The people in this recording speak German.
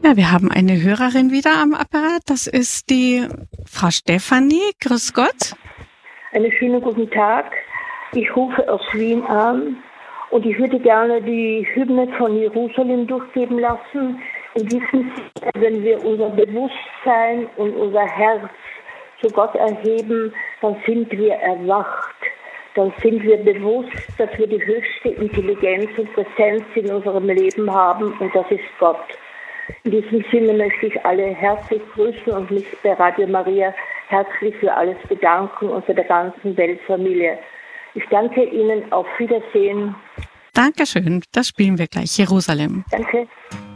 Ja, wir haben eine Hörerin wieder am Apparat. Das ist die Frau Stefanie. Grüß Gott. Einen schönen guten Tag. Ich rufe aus Wien an und ich würde gerne die Hymne von Jerusalem durchgeben lassen. In diesem Sinne, wenn wir unser Bewusstsein und unser Herz zu Gott erheben, dann sind wir erwacht. Dann sind wir bewusst, dass wir die höchste Intelligenz und Präsenz in unserem Leben haben und das ist Gott. In diesem Sinne möchte ich alle herzlich grüßen und mich bei Radio Maria herzlich für alles bedanken und für der ganzen Weltfamilie. Ich danke Ihnen, auf Wiedersehen. Dankeschön, das spielen wir gleich, Jerusalem. Danke.